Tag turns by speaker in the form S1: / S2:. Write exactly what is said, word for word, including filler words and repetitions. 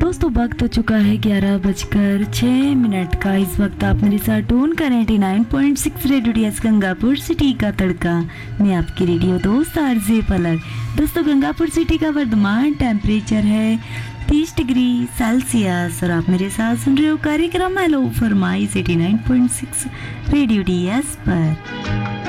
S1: दोस्तों वक्त हो चुका है ग्यारह बजकर छः मिनट का। इस वक्त आप मेरे साथ टून करें eighty nine point six radio DS Gangapur city का तड़का। मैं आपकी रेडियो दोस्त आरजे पलक। दोस्तों गंगापुर सिटी का वर्तमान टेम्परेचर है तीस डिग्री सेल्सियस और आप मेरे साथ सुन रहे हो कार्यक्रम हेलो फरमाइश eighty nine point six radio DS पर।